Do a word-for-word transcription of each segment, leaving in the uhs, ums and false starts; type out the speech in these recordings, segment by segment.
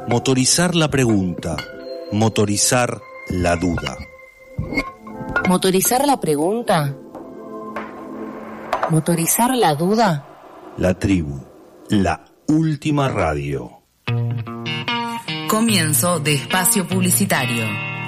Motorizar la pregunta, motorizar la duda. Motorizar la pregunta, motorizar la duda. La tribu, la última radio. Comienzo de espacio publicitario.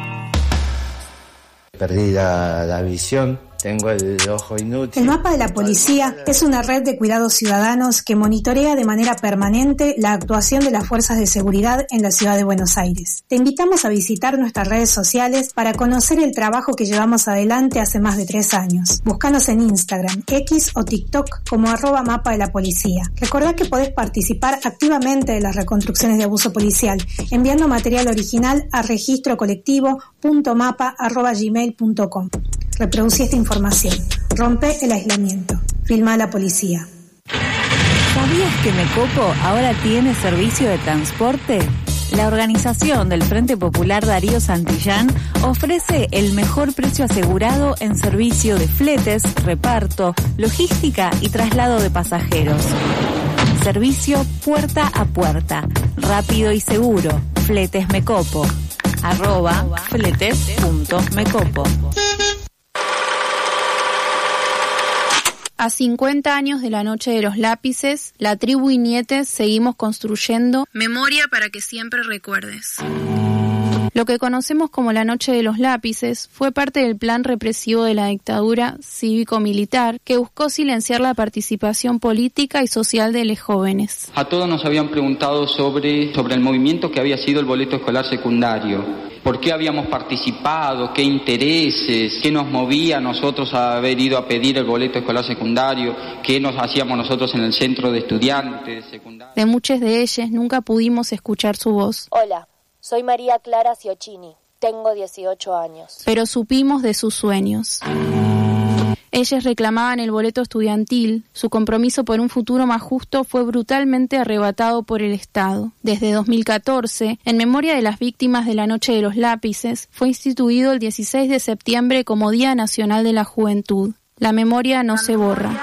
Perdí la, la visión, tengo el ojo inútil. El Mapa de la Policía es una red de cuidados ciudadanos que monitorea de manera permanente la actuación de las fuerzas de seguridad en la ciudad de Buenos Aires. Te invitamos a visitar nuestras redes sociales para conocer el trabajo que llevamos adelante hace más de tres años. Búscanos en Instagram, X o TikTok como arroba Mapa de la Policía. Recordá que podés participar activamente de las reconstrucciones de abuso policial enviando material original a registro colectivo punto mapa arroba gmail punto com. Reproducí esta información. Rompe el aislamiento. Filma a la policía. ¿Sabías que Mecopo ahora tiene servicio de transporte? La organización del Frente Popular Darío Santillán ofrece el mejor precio asegurado en servicio de fletes, reparto, logística y traslado de pasajeros. Servicio puerta a puerta, rápido y seguro. Fletes Mecopo. Arroba fletes punto mecopo. A cincuenta años de la Noche de los Lápices, la tribu y nietes seguimos construyendo memoria para que siempre recuerdes. Lo que conocemos como la Noche de los Lápices fue parte del plan represivo de la dictadura cívico-militar que buscó silenciar la participación política y social de los jóvenes. A todos nos habían preguntado sobre, sobre el movimiento que había sido el boleto escolar secundario. ¿Por qué habíamos participado? ¿Qué intereses? ¿Qué nos movía a nosotros a haber ido a pedir el boleto escolar secundario? ¿Qué nos hacíamos nosotros en el centro de estudiantes secundarios? De muchas de ellas nunca pudimos escuchar su voz. Hola, soy María Clara Ciocchini, tengo dieciocho años. Pero supimos de sus sueños. Ellas reclamaban el boleto estudiantil. Su compromiso por un futuro más justo fue brutalmente arrebatado por el Estado. Desde dos mil catorce, en memoria de las víctimas de la Noche de los Lápices, fue instituido el dieciséis de septiembre como Día Nacional de la Juventud. La memoria no se borra.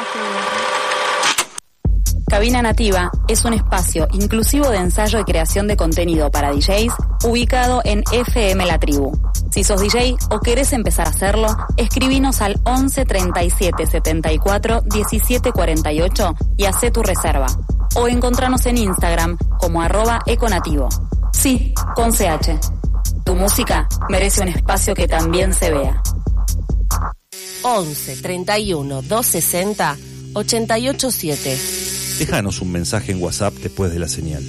Cabina Nativa es un espacio inclusivo de ensayo y creación de contenido para D Js ubicado en F M La Tribu. Si sos D J o querés empezar a hacerlo, escribinos al once treinta y siete setenta y cuatro diecisiete cuarenta y ocho y hacé tu reserva. O encontranos en Instagram como arroba econativo. Sí, con C H. Tu música merece un espacio que también se vea. once treinta y uno doscientos sesenta ochenta y ocho siete. Déjanos un mensaje en WhatsApp después de la señal.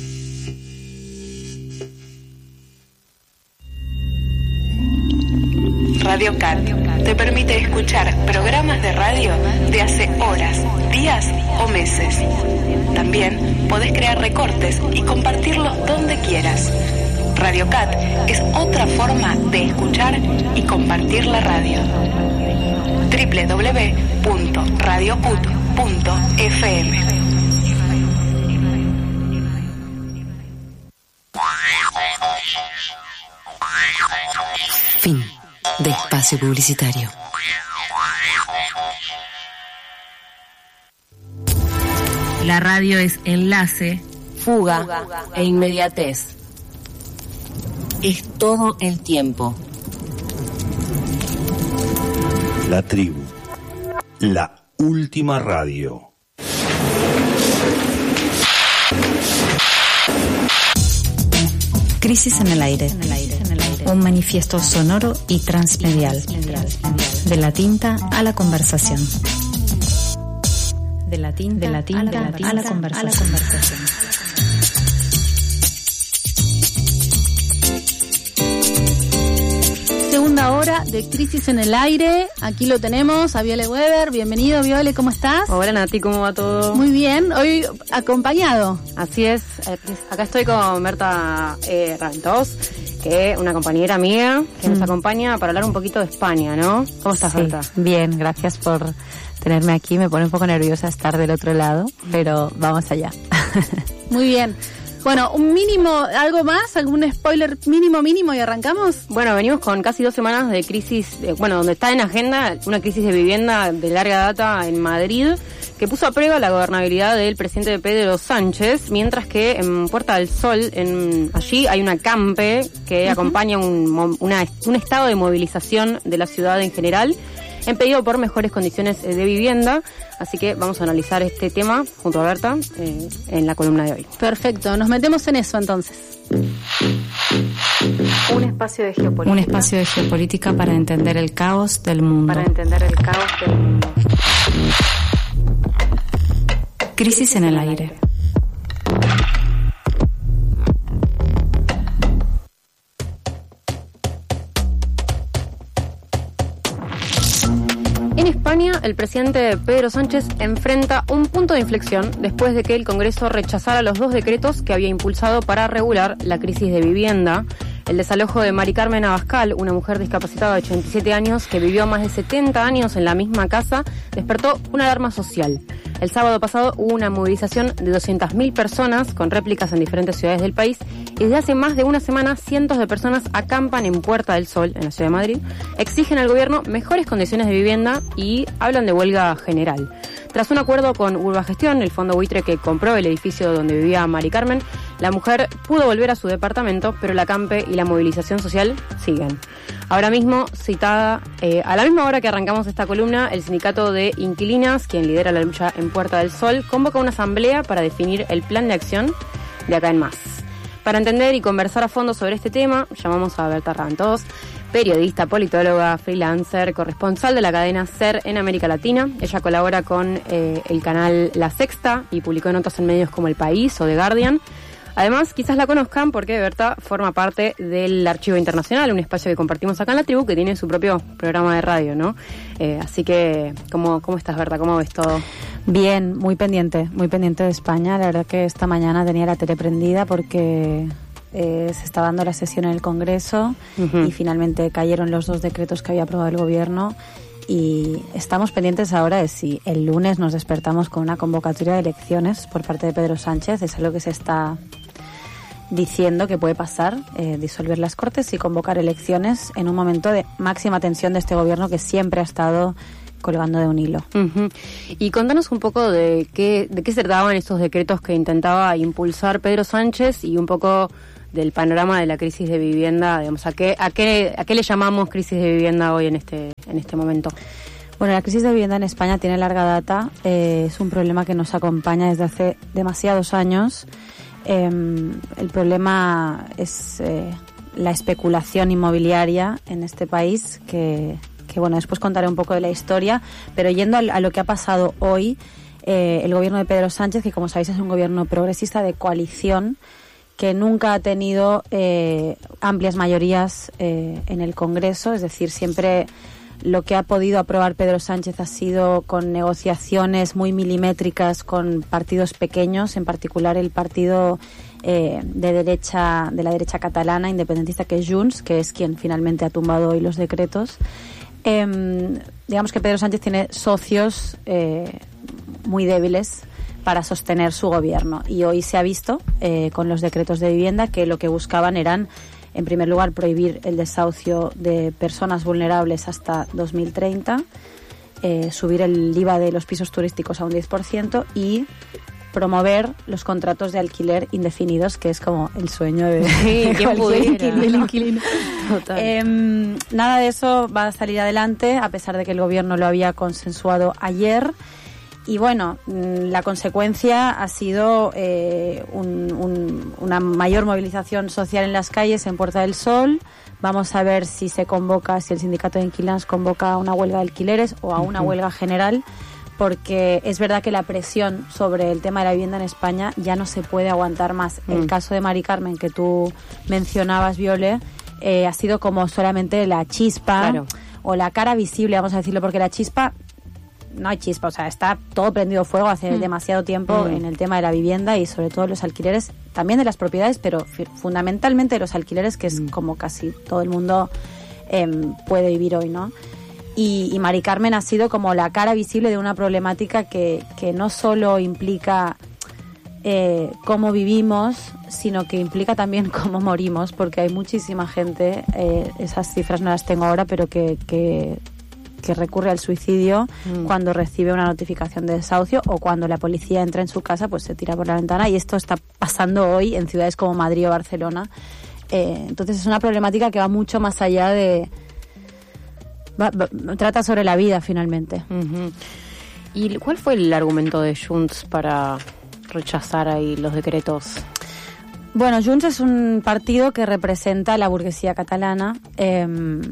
Radio Cat te permite escuchar programas de radio de hace horas, días o meses. También podés crear recortes y compartirlos donde quieras. Radio Cat es otra forma de escuchar y compartir la radio. doble u doble u doble u punto radio cut punto f m. Fin de espacio publicitario. La radio es enlace, Fuga, fuga e inmediatez. Es todo el tiempo. La tribu, la última radio. Crisis en el aire. Un manifiesto sonoro y transmedial. De la tinta a la conversación. De la tinta, de la tinta a, la tinta a la conversación. A la conversación. Segunda hora de Crisis en el Aire. Aquí lo tenemos, a Viole Weber. Bienvenido, Viole, ¿cómo estás? Hola, Nati, ¿cómo va todo? Muy bien, hoy acompañado. Así es, acá estoy con Berta eh, Rantos, que es una compañera mía que mm. nos acompaña para hablar un poquito de España, ¿no? ¿Cómo estás, sí, Berta? Bien, gracias por tenerme aquí. Me pone un poco nerviosa estar del otro lado, pero vamos allá. Muy bien. Bueno, un mínimo, algo más, algún spoiler mínimo, mínimo y arrancamos. Bueno, venimos con casi dos semanas de crisis, eh, bueno, donde está en agenda una crisis de vivienda de larga data en Madrid, que puso a prueba la gobernabilidad del presidente Pedro Sánchez, mientras que en Puerta del Sol, en, allí hay una campe que uh-huh. acompaña un, una, un estado de movilización de la ciudad en general, en pedido por mejores condiciones de vivienda. Así que vamos a analizar este tema junto a Berta eh, en la columna de hoy. Perfecto, nos metemos en eso entonces. Un espacio de geopolítica. Un espacio de geopolítica para entender el caos del mundo. Para entender el caos del mundo. Crisis en el aire. En España, el presidente Pedro Sánchez enfrenta un punto de inflexión después de que el Congreso rechazara los dos decretos que había impulsado para regular la crisis de vivienda. El desalojo de Mari Carmen Abascal, una mujer discapacitada de ochenta y siete años que vivió más de setenta años en la misma casa, despertó una alarma social. El sábado pasado hubo una movilización de doscientas mil personas con réplicas en diferentes ciudades del país y desde hace más de una semana cientos de personas acampan en Puerta del Sol, en la ciudad de Madrid, exigen al gobierno mejores condiciones de vivienda y hablan de huelga general. Tras un acuerdo con Urbagestión, el fondo buitre que compró el edificio donde vivía Mari Carmen, la mujer pudo volver a su departamento, pero la campe y la movilización social siguen. Ahora mismo, citada, eh, a la misma hora que arrancamos esta columna, el sindicato de inquilinas, quien lidera la lucha en Puerta del Sol, convoca una asamblea para definir el plan de acción de acá en más. Para entender y conversar a fondo sobre este tema, llamamos a Berta Raventós, periodista, politóloga, freelancer, corresponsal de la cadena SER en América Latina. Ella colabora con eh, el canal La Sexta y publicó notas en medios como El País o The Guardian. Además, quizás la conozcan porque Berta forma parte del Archivo Internacional, un espacio que compartimos acá en la tribu que tiene su propio programa de radio, ¿no? Eh, así que, ¿cómo, ¿cómo estás, Berta? ¿Cómo ves todo? Bien, muy pendiente, muy pendiente de España. La verdad que esta mañana tenía la tele prendida porque eh, se estaba dando la sesión en el Congreso uh-huh. y finalmente cayeron los dos decretos que había aprobado el Gobierno. Y estamos pendientes ahora de si el lunes nos despertamos con una convocatoria de elecciones por parte de Pedro Sánchez. Es algo que se está diciendo que puede pasar, eh, disolver las Cortes y convocar elecciones en un momento de máxima tensión de este gobierno que siempre ha estado colgando de un hilo. Uh-huh. Y contanos un poco de qué, de qué se trataban estos decretos que intentaba impulsar Pedro Sánchez y un poco del panorama de la crisis de vivienda, digamos, ¿a qué, a qué, a qué le llamamos crisis de vivienda hoy en este, en este momento? Bueno, la crisis de vivienda en España tiene larga data, eh, es un problema que nos acompaña desde hace demasiados años. Eh, el problema es eh, la especulación inmobiliaria en este país, que, que bueno, después contaré un poco de la historia, pero yendo a, a lo que ha pasado hoy, eh, el gobierno de Pedro Sánchez, que como sabéis es un gobierno progresista de coalición, que nunca ha tenido eh, amplias mayorías eh, en el Congreso, es decir, siempre lo que ha podido aprobar Pedro Sánchez ha sido con negociaciones muy milimétricas con partidos pequeños, en particular el partido eh, de derecha de la derecha catalana independentista, que es Junts, que es quien finalmente ha tumbado hoy los decretos. Eh, digamos que Pedro Sánchez tiene socios eh, muy débiles para sostener su gobierno, y hoy se ha visto eh, con los decretos de vivienda que lo que buscaban eran, en primer lugar, prohibir el desahucio de personas vulnerables hasta dos mil treinta, eh, subir el I V A de los pisos turísticos a un diez por ciento y promover los contratos de alquiler indefinidos, que es como el sueño de sí, ¿quién pudiera, inquilino, ¿no? inquilino. Total. Eh, nada de eso va a salir adelante, a pesar de que el gobierno lo había consensuado ayer. Y bueno, la consecuencia ha sido eh, un, un, una mayor movilización social en las calles en Puerta del Sol. Vamos a ver si se convoca, si el sindicato de inquilinos convoca a una huelga de alquileres o a una uh-huh. huelga general, porque es verdad que la presión sobre el tema de la vivienda en España ya no se puede aguantar más. Uh-huh. El caso de Mari Carmen, que tú mencionabas, Viole, eh, ha sido como solamente la chispa claro. o la cara visible, vamos a decirlo, porque la chispa... no hay chispa, o sea, está todo prendido fuego hace mm. demasiado tiempo mm. en el tema de la vivienda y sobre todo los alquileres, también de las propiedades, pero f- fundamentalmente de los alquileres, que es mm. como casi todo el mundo eh, puede vivir hoy, ¿no? Y, y Mari Carmen ha sido como la cara visible de una problemática que, que no solo implica eh, cómo vivimos, sino que implica también cómo morimos, porque hay muchísima gente, eh, esas cifras no las tengo ahora, pero que... que que recurre al suicidio Mm. cuando recibe una notificación de desahucio o cuando la policía entra en su casa, pues se tira por la ventana, y esto está pasando hoy en ciudades como Madrid o Barcelona. Eh, entonces es una problemática que va mucho más allá de... Va, va, trata sobre la vida finalmente. Uh-huh. ¿Y cuál fue el argumento de Junts para rechazar ahí los decretos? Bueno, Junts es un partido que representa a la burguesía catalana. Eh,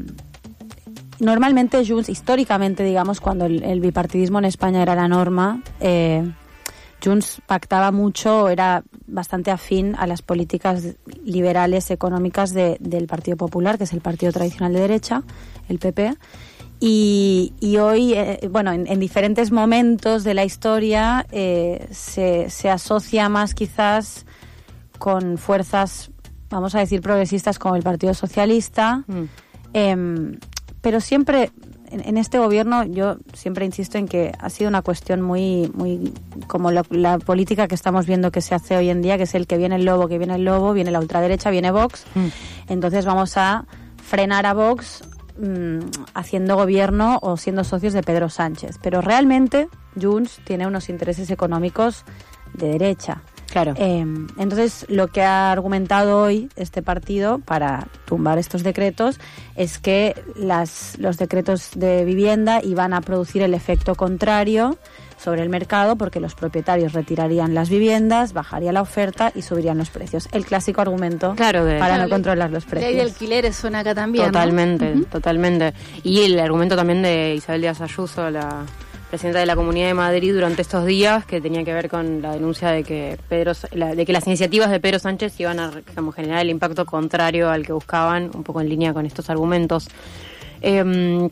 normalmente Junts, históricamente, digamos, cuando el, el bipartidismo en España era la norma, eh, Junts pactaba mucho, era bastante afín a las políticas liberales económicas de, del Partido Popular, que es el partido tradicional de derecha, el P P. Y, y hoy, eh, bueno, en, en diferentes momentos de la historia eh, se, se asocia más quizás con fuerzas, vamos a decir, progresistas como el Partido Socialista. Mm. Eh, pero siempre, en, en este gobierno, yo siempre insisto en que ha sido una cuestión muy, muy como lo, la política que estamos viendo que se hace hoy en día, que es el que viene el lobo, que viene el lobo, viene la ultraderecha, viene Vox. Mm. Entonces vamos a frenar a Vox mmm, haciendo gobierno o siendo socios de Pedro Sánchez. Pero realmente Junts tiene unos intereses económicos de derecha. Claro. Eh, entonces, lo que ha argumentado hoy este partido para tumbar estos decretos es que las, los decretos de vivienda iban a producir el efecto contrario sobre el mercado, porque los propietarios retirarían las viviendas, bajaría la oferta y subirían los precios. El clásico argumento claro, de, para claro, no controlar los precios. Ley de alquileres suena acá también, Totalmente, ¿no? totalmente. Y el argumento también de Isabel Díaz Ayuso, la presidenta de la Comunidad de Madrid, durante estos días, que tenía que ver con la denuncia de que Pedro, la, de que las iniciativas de Pedro Sánchez iban a, digamos, generar el impacto contrario al que buscaban, un poco en línea con estos argumentos. Eh,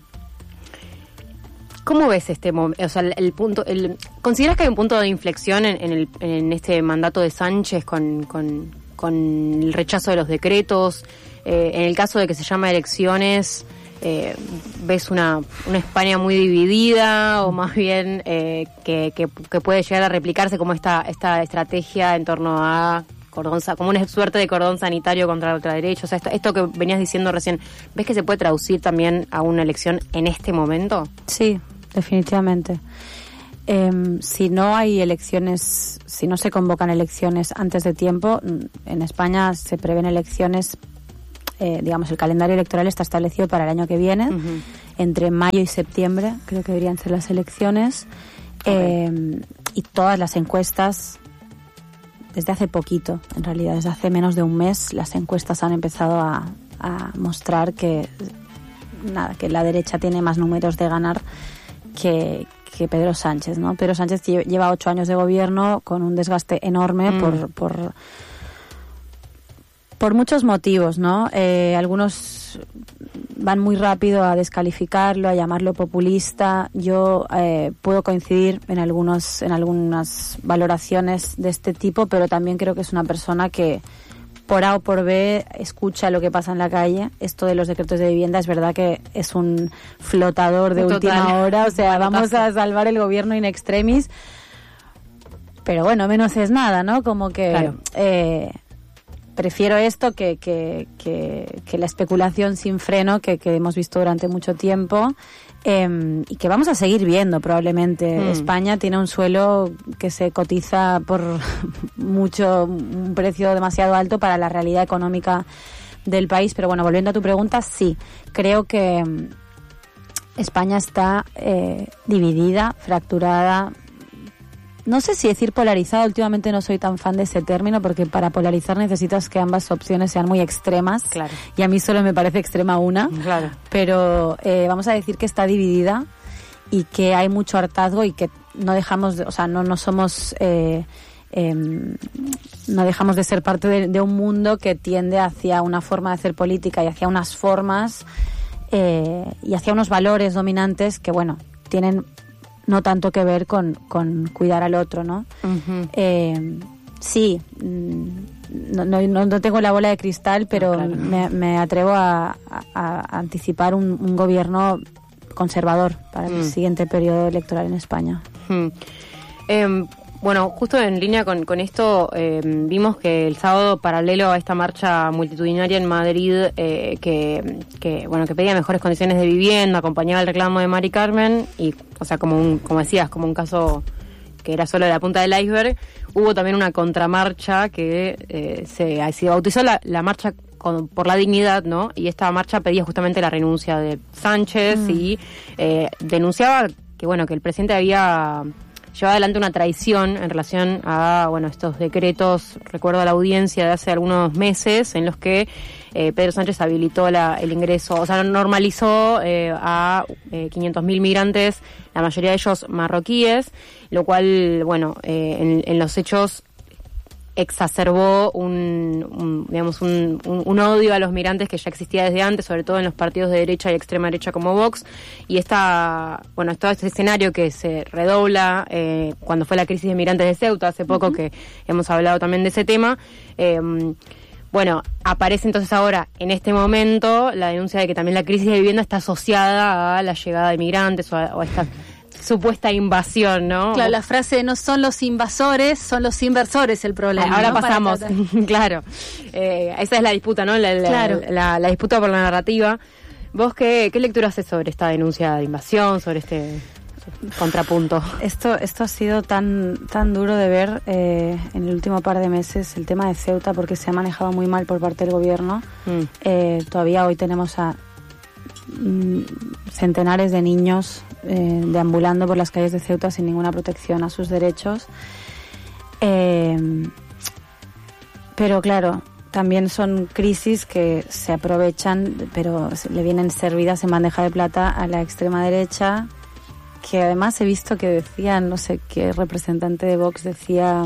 ¿Cómo ves este momento? O sea, el, el punto, el, ¿consideras que hay un punto de inflexión en, en, el, en este mandato de Sánchez con, con, con el rechazo de los decretos? Eh, en el caso de que se llama elecciones, Eh, ¿ves una, una España muy dividida o más bien eh, que, que, que puede llegar a replicarse como esta, esta estrategia en torno a cordón, como una suerte de cordón sanitario contra la ultraderecha? O sea, esto, esto que venías diciendo recién, ¿ves que se puede traducir también a una elección en este momento? Sí, definitivamente. Eh, si no hay elecciones, si no se convocan elecciones antes de tiempo, en España se prevén elecciones. Eh, digamos, el calendario electoral está establecido para el año que viene, uh-huh. entre mayo y septiembre, creo que deberían ser las elecciones, okay. eh, y todas las encuestas, desde hace poquito, en realidad, desde hace menos de un mes, las encuestas han empezado a, a mostrar que, nada, que la derecha tiene más números de ganar que, que Pedro Sánchez, ¿no? Pedro Sánchez lleva ocho años de gobierno con un desgaste enorme mm. por... por Por muchos motivos, ¿no? Eh, algunos van muy rápido a descalificarlo, a llamarlo populista. Yo eh, puedo coincidir en algunos, en algunas valoraciones de este tipo, pero también creo que es una persona que por A o por B escucha lo que pasa en la calle. Esto de los decretos de vivienda es verdad que es un flotador de Total. última hora, o sea, vamos a salvar el gobierno in extremis. Pero bueno, menos es nada, ¿no? Como que... Claro. Eh, Prefiero esto que, que, que, que la especulación sin freno que, que hemos visto durante mucho tiempo eh, y que vamos a seguir viendo probablemente. Mm. España tiene un suelo que se cotiza por mucho, un precio demasiado alto para la realidad económica del país. Pero bueno, volviendo a tu pregunta, sí, creo que España está eh, dividida, fracturada. No sé si decir polarizada, últimamente no soy tan fan de ese término, porque para polarizar necesitas que ambas opciones sean muy extremas. Claro. Y a mí solo me parece extrema una. Claro. Pero eh, vamos a decir que está dividida y que hay mucho hartazgo y que no dejamos, de, o sea, no, no somos, eh, eh, no dejamos de ser parte de, de un mundo que tiende hacia una forma de hacer política y hacia unas formas eh, y hacia unos valores dominantes que, bueno, tienen no tanto que ver con, con cuidar al otro, ¿no? Uh-huh. Eh, sí, no, no, no tengo la bola de cristal, pero no, claro. me, me atrevo a, a, a anticipar un, un gobierno conservador para mm. el siguiente periodo electoral en España. Mm. Eh, Bueno, justo en línea con, con esto, eh, vimos que el sábado, paralelo a esta marcha multitudinaria en Madrid, eh, que, que bueno que pedía mejores condiciones de vivienda, acompañaba el reclamo de Mari Carmen, y, o sea, como un, como decías, como un caso que era solo la punta del iceberg, hubo también una contramarcha que eh, se, se bautizó la, la marcha con, por la dignidad, ¿no? Y esta marcha pedía justamente la renuncia de Sánchez mm. y eh, denunciaba que, bueno, que el presidente había llevado adelante una traición en relación a, bueno, estos decretos, recuerdo a la audiencia de hace algunos meses, en los que eh, Pedro Sánchez habilitó la, el ingreso, o sea, normalizó eh, a eh, quinientos mil migrantes, la mayoría de ellos marroquíes, lo cual, bueno, eh, en, en los hechos exacerbó un, un digamos un, un, un odio a los migrantes que ya existía desde antes, sobre todo en los partidos de derecha y extrema derecha como Vox, y esta, bueno, todo este escenario que se redobla eh, cuando fue la crisis de migrantes de Ceuta hace poco, uh-huh. que hemos hablado también de ese tema. eh, Bueno, aparece entonces ahora, en este momento, la denuncia de que también la crisis de vivienda está asociada a la llegada de migrantes o a, o a esta supuesta invasión, ¿no? Claro, la frase no son los invasores, son los inversores el problema. Ahora ¿no? pasamos, claro. Eh, esa es la disputa, ¿no? La, la, claro. la, la, la disputa por la narrativa. ¿Vos qué, qué lectura haces sobre esta denuncia de invasión, sobre este contrapunto? Esto esto ha sido tan tan duro de ver eh, en el último par de meses, el tema de Ceuta, porque se ha manejado muy mal por parte del gobierno. Mm. Eh, todavía hoy tenemos a mm, centenares de niños eh, deambulando por las calles de Ceuta sin ninguna protección a sus derechos. Eh, pero claro, también son crisis que se aprovechan, pero le vienen servidas en bandeja de plata a la extrema derecha, que además he visto que decían, no sé qué representante de Vox decía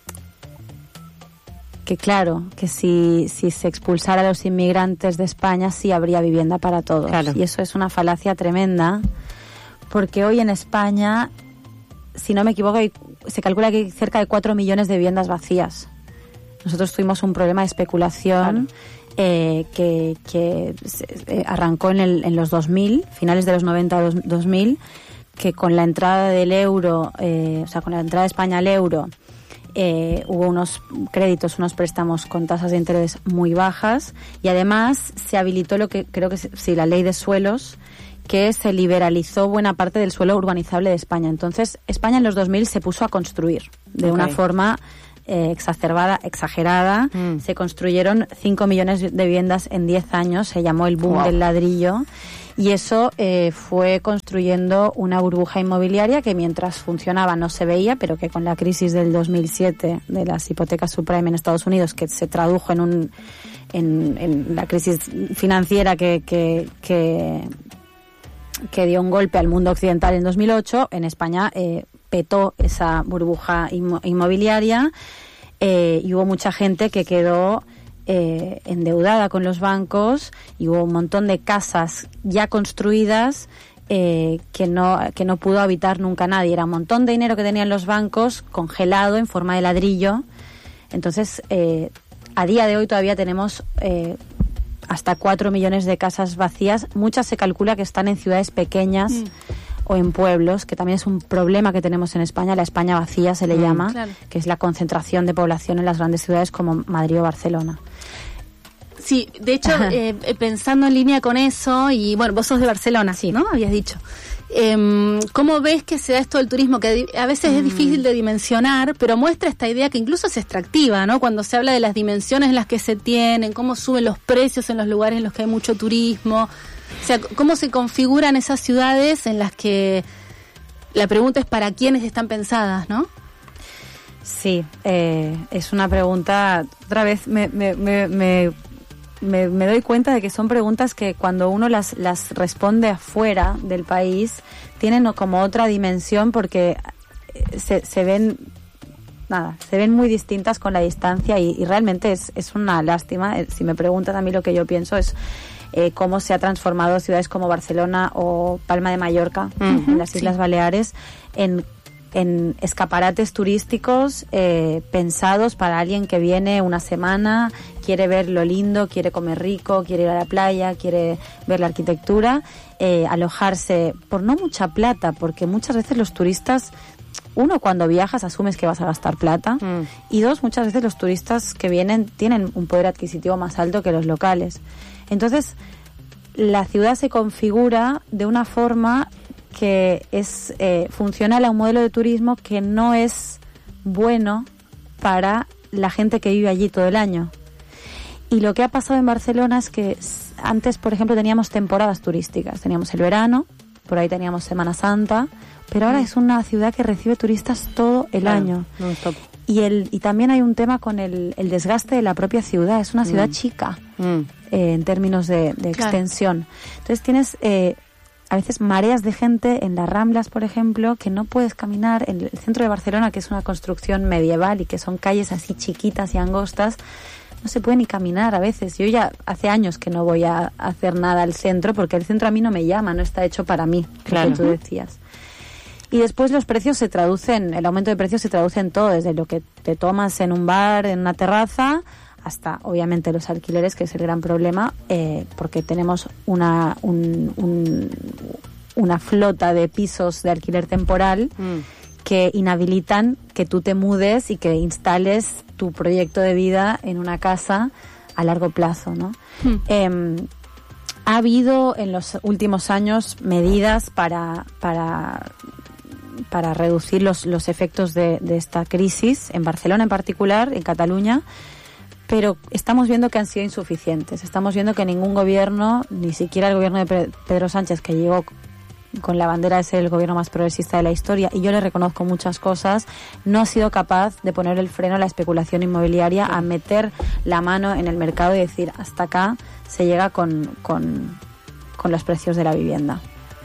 que claro, que si, si se expulsara a los inmigrantes de España sí habría vivienda para todos. Claro. Y eso es una falacia tremenda, porque hoy en España, si no me equivoco, hay, se calcula que hay cerca de cuatro millones de viviendas vacías. Nosotros tuvimos un problema de especulación, claro. eh, que, que eh, arrancó en, el, en los dos mil, finales de los noventa, dos mil, que con la entrada del euro, eh, o sea, con la entrada de España al euro, eh, hubo unos créditos, unos préstamos con tasas de interés muy bajas, y además se habilitó lo que creo que sí, la ley de suelos, que se liberalizó buena parte del suelo urbanizable de España. Entonces, España en los dos mil se puso a construir de okay. una forma eh, exacerbada, exagerada. Mm. Se construyeron cinco millones de viviendas en diez años, se llamó el boom wow. del ladrillo. Y eso eh, fue construyendo una burbuja inmobiliaria que mientras funcionaba no se veía, pero que con la crisis del dos mil siete de las hipotecas subprime en Estados Unidos, que se tradujo en un en, en la crisis financiera que, que, que, que dio un golpe al mundo occidental en dos mil ocho, en España eh, petó esa burbuja inmo- inmobiliaria eh, y hubo mucha gente que quedó Eh, endeudada con los bancos, y hubo un montón de casas ya construidas eh, que no que no pudo habitar nunca nadie. Era un montón de dinero que tenían los bancos congelado en forma de ladrillo. Entonces, eh, a día de hoy todavía tenemos eh, hasta cuatro millones de casas vacías. Muchas se calcula que están en ciudades pequeñas mm. o en pueblos, que también es un problema que tenemos en España, la España vacía se le mm, llama, claro. que es la concentración de población en las grandes ciudades como Madrid o Barcelona. Sí, de hecho, eh, pensando en línea con eso, y bueno, vos sos de Barcelona, sí, ¿no? Habías dicho. Eh, ¿Cómo ves que se da esto del turismo? Que a veces mm. es difícil de dimensionar, pero muestra esta idea que incluso es extractiva, ¿no? Cuando se habla de las dimensiones en las que se tienen, cómo suben los precios en los lugares en los que hay mucho turismo. O sea, cómo se configuran esas ciudades en las que la pregunta es para quiénes están pensadas, ¿no? Sí, eh, es una pregunta, otra vez me, me, me, me, me, me doy cuenta de que son preguntas que cuando uno las, las responde afuera del país tienen como otra dimensión, porque se, se ven... Nada, se ven muy distintas con la distancia, y, y realmente es, es una lástima. Si me preguntas a mí, lo que yo pienso es eh, cómo se ha transformado ciudades como Barcelona o Palma de Mallorca, uh-huh, en las Islas sí. Baleares, en, en escaparates turísticos eh, pensados para alguien que viene una semana, quiere ver lo lindo, quiere comer rico, quiere ir a la playa, quiere ver la arquitectura, eh, alojarse por no mucha plata, porque muchas veces los turistas uno, cuando viajas asumes que vas a gastar plata, mm. y dos, muchas veces los turistas que vienen tienen un poder adquisitivo más alto que los locales. Entonces, la ciudad se configura de una forma que es eh, funcional a un modelo de turismo que no es bueno para la gente que vive allí todo el año. Y lo que ha pasado en Barcelona es que antes, por ejemplo, teníamos temporadas turísticas. Teníamos el verano, por ahí teníamos Semana Santa, pero ahora mm. es una ciudad que recibe turistas todo el claro, año. No, stop. Y el y también hay un tema con el, el desgaste de la propia ciudad. Es una ciudad mm. chica mm. Eh, en términos de, de claro. extensión. Entonces tienes eh, a veces mareas de gente en las Ramblas, por ejemplo, que no puedes caminar. En el centro de Barcelona, que es una construcción medieval y que son calles así chiquitas y angostas, no se puede ni caminar a veces. Yo ya hace años que no voy a hacer nada al centro, porque el centro a mí no me llama, no está hecho para mí, claro. Lo que tú decías. Y después los precios se traducen, el aumento de precios se traduce en todo, desde lo que te tomas en un bar, en una terraza, hasta obviamente los alquileres, que es el gran problema, eh, porque tenemos una un, un, una flota de pisos de alquiler temporal mm. que inhabilitan que tú te mudes y que instales tu proyecto de vida en una casa a largo plazo, ¿no? Mm. Eh, ha habido en los últimos años medidas para para para reducir los, los efectos de, de esta crisis, en Barcelona en particular, en Cataluña, pero estamos viendo que han sido insuficientes. Estamos viendo que ningún gobierno, ni siquiera el gobierno de Pedro Sánchez, que llegó con la bandera de ser el gobierno más progresista de la historia, y yo le reconozco muchas cosas, no ha sido capaz de poner el freno a la especulación inmobiliaria, a meter la mano en el mercado y decir, hasta acá se llega con, con, con los precios de la vivienda.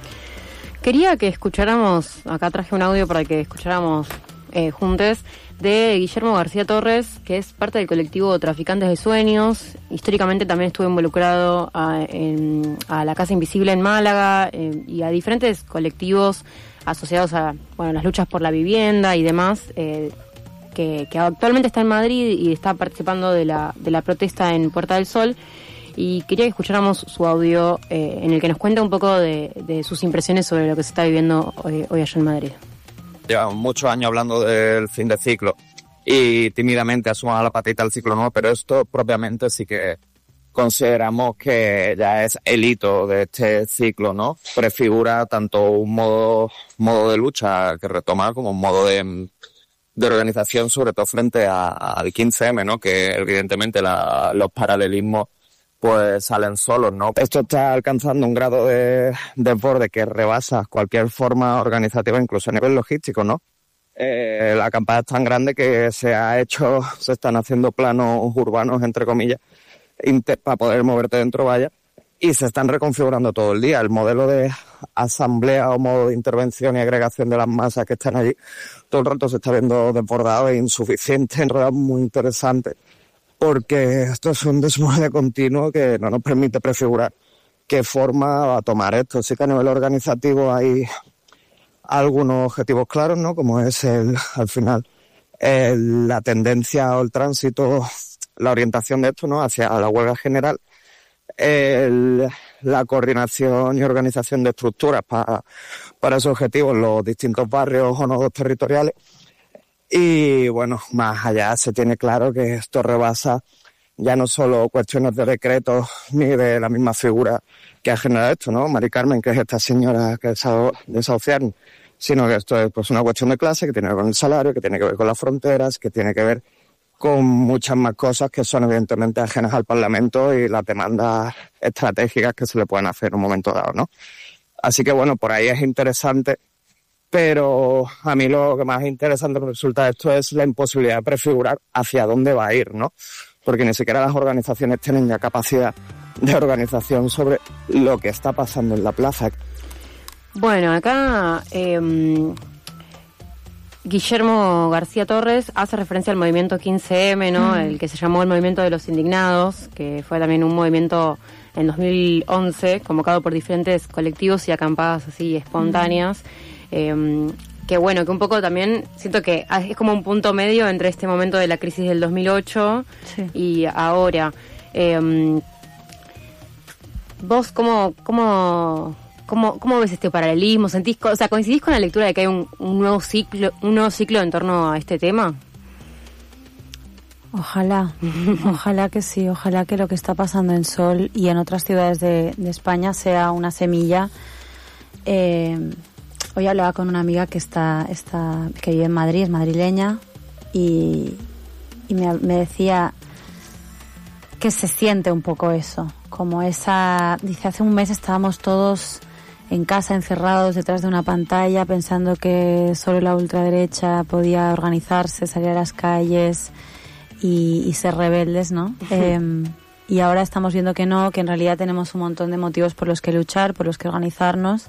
Quería que escucháramos, acá traje un audio para que escucháramos eh, juntos, de Guillermo García Torres, que es parte del colectivo Traficantes de Sueños. Históricamente también estuvo involucrado a, en, a la Casa Invisible en Málaga eh, y a diferentes colectivos asociados a bueno, las luchas por la vivienda y demás, eh, que, que actualmente está en Madrid y está participando de la, de la protesta en Puerta del Sol. Y quería que escucháramos su audio eh, en el que nos cuenta un poco de, de sus impresiones sobre lo que se está viviendo hoy, hoy allá en Madrid. Llevamos muchos años hablando del fin de ciclo y tímidamente asumamos la patita al ciclo nuevo, pero esto propiamente sí que consideramos que ya es el hito de este ciclo, ¿no? Prefigura tanto un modo, modo de lucha que retoma como un modo de, de organización, sobre todo frente a, al quince eme, ¿no? Que evidentemente la, los paralelismos pues salen solos, ¿no? Esto está alcanzando un grado de desborde que rebasa cualquier forma organizativa, incluso a nivel logístico, ¿no? Eh, la acampada es tan grande que se ha hecho, se están haciendo planos urbanos, entre comillas, inter, para poder moverte dentro, vaya, y se están reconfigurando todo el día. El modelo de asamblea o modo de intervención y agregación de las masas que están allí, todo el rato se está viendo desbordado e insuficiente, en realidad muy interesante, porque esto es un desmueve continuo que no nos permite prefigurar qué forma va a tomar esto. Sí que a nivel organizativo hay algunos objetivos claros, ¿no? Como es el, al final, el, la tendencia o el tránsito, la orientación de esto, ¿no? Hacia la huelga general, el, la coordinación y organización de estructuras para, para esos objetivos en los distintos barrios o nodos territoriales. Y bueno, más allá se tiene claro que esto rebasa ya no solo cuestiones de decretos ni de la misma figura que ha generado esto, ¿no? Mari Carmen, que es esta señora que es desahuciar, sino que esto es pues una cuestión de clase que tiene que ver con el salario, que tiene que ver con las fronteras, que tiene que ver con muchas más cosas que son evidentemente ajenas al Parlamento y las demandas estratégicas que se le pueden hacer en un momento dado, ¿no? Así que bueno, por ahí es interesante. Pero a mí lo que más interesante me resulta de esto es la imposibilidad de prefigurar hacia dónde va a ir, ¿no? Porque ni siquiera las organizaciones tienen ya capacidad de organización sobre lo que está pasando en la plaza. Bueno, acá eh, Guillermo García Torres hace referencia al movimiento quince eme, ¿no? Mm. El que se llamó el Movimiento de los Indignados, que fue también un movimiento en dos mil once convocado por diferentes colectivos y acampadas así espontáneas. Mm. Eh, que bueno, que un poco también siento que es como un punto medio entre este momento de la crisis del dos mil ocho sí. y ahora. Eh, ¿Vos cómo, cómo, ¿cómo, ¿cómo ves este paralelismo? ¿Sentís, o sea, coincidís con la lectura de que hay un, un nuevo ciclo, un nuevo ciclo en torno a este tema? Ojalá, ojalá que sí, ojalá que lo que está pasando en Sol y en otras ciudades de, de España sea una semilla. Eh, hoy hablaba con una amiga que está, está que vive en Madrid, es madrileña, y, y me, me decía que se siente un poco eso, como esa, dice, hace un mes estábamos todos en casa encerrados detrás de una pantalla pensando que solo la ultraderecha podía organizarse, salir a las calles y, y ser rebeldes, ¿no? eh, y ahora estamos viendo que no, que en realidad tenemos un montón de motivos por los que luchar, por los que organizarnos.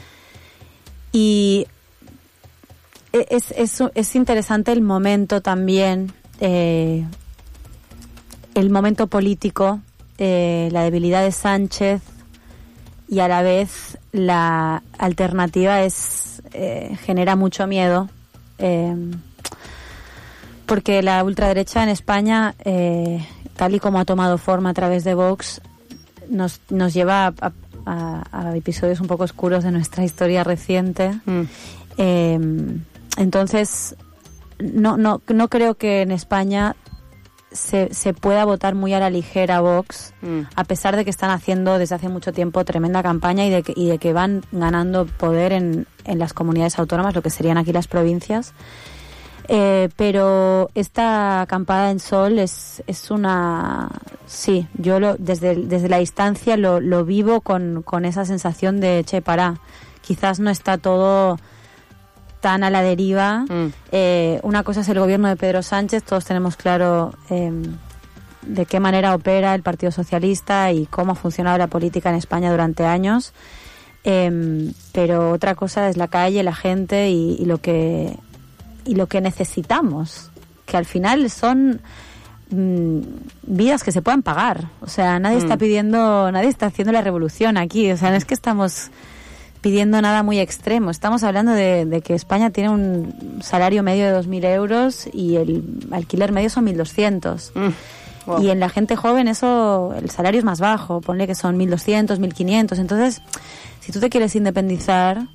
Y es, es, es interesante el momento también, eh, el momento político, eh, la debilidad de Sánchez, y a la vez la alternativa es eh, genera mucho miedo. Eh, porque la ultraderecha en España, eh, tal y como ha tomado forma a través de Vox, nos, nos lleva a, a, a episodios un poco oscuros de nuestra historia reciente. Mm. Eh, entonces, no, no, no creo que en España se, se pueda votar muy a la ligera Vox, mm. a pesar de que están haciendo desde hace mucho tiempo tremenda campaña y de que, y de que van ganando poder en, en las comunidades autónomas, lo que serían aquí las provincias. Eh, pero esta acampada en Sol es, es una... Sí, yo lo, desde, desde la distancia lo, lo vivo con, con esa sensación de, che, pará, quizás no está todo tan a la deriva. Mm. Eh, una cosa es el gobierno de Pedro Sánchez, todos tenemos claro eh, de qué manera opera el Partido Socialista y cómo ha funcionado la política en España durante años. Eh, pero otra cosa es la calle, la gente y, y lo que... y lo que necesitamos, que al final son mmm, vidas que se puedan pagar. O sea, nadie mm. está pidiendo, nadie está haciendo la revolución aquí. O sea, no es que estamos pidiendo nada muy extremo. Estamos hablando de, de que España tiene un salario medio de dos mil euros y el alquiler medio son mil doscientos. Mm. Wow. Y en la gente joven eso, el salario es más bajo. Ponle que son mil doscientos, mil quinientos. Entonces, si tú te quieres independizar,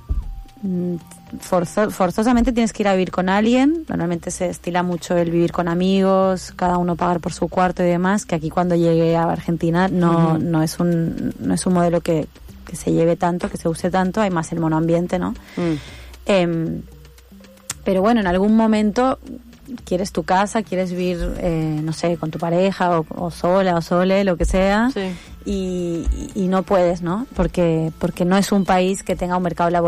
Forzo, forzosamente tienes que ir a vivir con alguien. Normalmente se estila mucho el vivir con amigos, cada uno pagar por su cuarto y demás, que aquí cuando llegue a Argentina no, uh-huh. no es un no es un modelo que, que se lleve tanto, que se use tanto, hay más el monoambiente, ¿no? Mm. Eh, pero bueno, en algún momento quieres tu casa, quieres vivir, eh, no sé, con tu pareja o, o sola o sole, lo que sea, sí. y, y no puedes, ¿no? Porque porque no es un país que tenga un mercado laboral